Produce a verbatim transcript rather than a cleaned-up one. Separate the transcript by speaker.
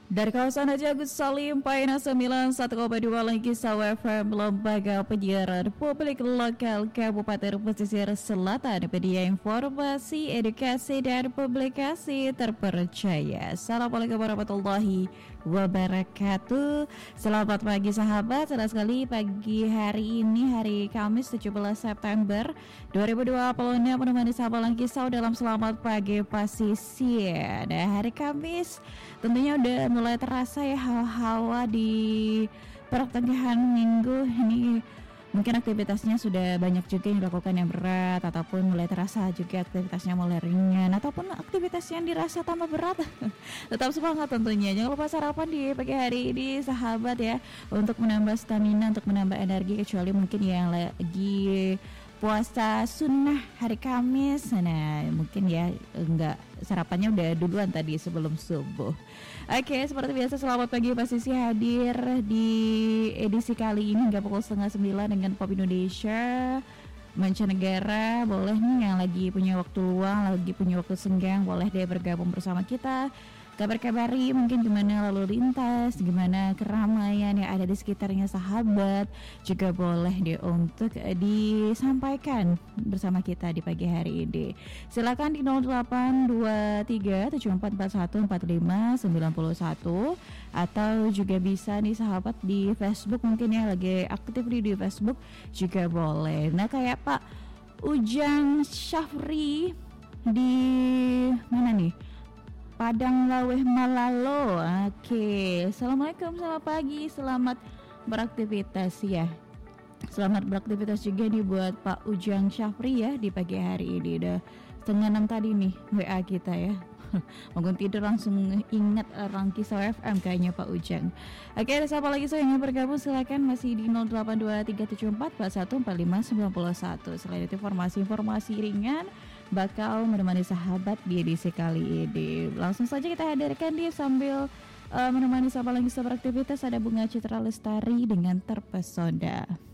Speaker 1: Dari kawasan Haji Agus Salim, Paina sembilan puluh satu koma dua Langkisau F M, Lembaga Penyiaran Publik Lokal Kabupaten Pesisir Selatan, media informasi, edukasi, dan publikasi terpercaya. Assalamualaikum warahmatullahi wabarakatuh. Selamat pagi sahabat, senang sekali pagi hari ini, hari Kamis tujuh belas September dua ribu dua puluh enam, menemani sahabat Langkisau dalam Selamat Pagi Pasisir. Nah, hari Kamis tentunya udah mulai terasa ya hawa-hawa di pertengahan minggu ini. Mungkin aktivitasnya sudah banyak juga yang dilakukan yang berat, ataupun mulai terasa juga aktivitasnya mulai ringan, ataupun aktivitas yang dirasa tambah berat. Tetap semangat tentunya. Jangan lupa sarapan di pagi hari ini sahabat ya, untuk menambah stamina, untuk menambah energi, kecuali mungkin yang lagi puasa sunnah hari Kamis. Nah mungkin ya enggak, sarapannya udah duluan tadi sebelum subuh. Oke, seperti biasa selamat pagi Pasisi hadir di edisi kali ini hingga pukul setengah sembilan dengan Pop Indonesia mancanegara. Boleh nih yang lagi punya waktu luang, lagi punya waktu senggang, boleh deh bergabung bersama kita. Kabar-kabari mungkin gimana lalu lintas, gimana keramaian yang ada di sekitarnya sahabat, juga boleh deh untuk disampaikan bersama kita di pagi hari ini. Silakan di nol delapan dua tiga tujuh empat empat satu empat lima sembilan satu, atau juga bisa nih sahabat di Facebook, mungkin ya lagi aktif di, di Facebook juga boleh. Nah kayak Pak Ujang Syafri di mana nih? Padang Laweh Malalo. Oke, assalamualaikum, selamat pagi, selamat beraktivitas ya. Selamat beraktivitas juga nih buat Pak Ujang Syafri ya di pagi hari ini. Udah setengah enam tadi nih W A kita ya. Bangun tidur langsung ingat Langkisau F M kayaknya Pak Ujang. Oke, ada siapa lagi so yang bergabung, silakan masih di nol delapan dua tiga tujuh empat empat satu empat lima sembilan satu. Selain itu informasi-informasi ringan bakal menemani sahabat di edisi kali ini. Langsung saja kita hadirkan dia sambil uh, menemani sahabat lagi beraktivitas. Ada Bunga Citra Lestari dengan Terpesona.